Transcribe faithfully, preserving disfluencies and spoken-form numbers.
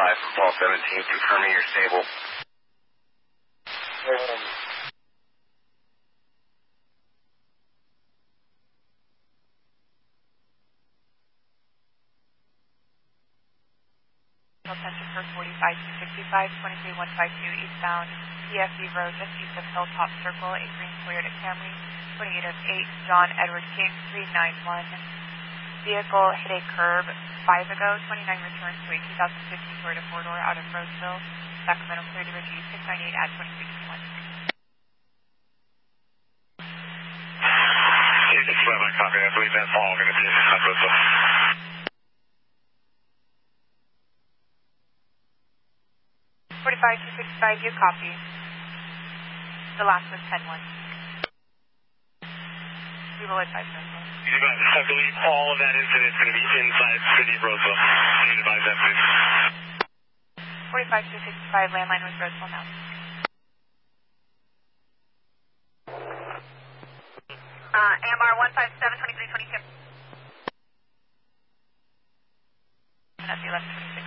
five twelve seventeen, confirming you're stable. Um, Attention for forty-five two sixty-five, twenty-three one five two eastbound P F D Road, just east of Hilltop Circle, a green Toyota Camry, twenty-eight oh eight, John Edward King, three nine one. Vehicle hit a curb five ago, twenty-nine returns to a two thousand fifteen Toyota four-door out of Roseville, Sacramento, clear to review six ninety-eight at twenty-six one. six seven, copy. I believe that's all going to be at Roseville. forty-five two sixty-five, you copy. The last was ten one. We will advise Roseville. I believe all of that incident is going to be inside the city of Roseville. Can you advise that, please? forty-five two sixty-five, landline with Roseville now. Uh, A M R one five seven, twenty-three twenty-two. And that's the eleven twenty-six.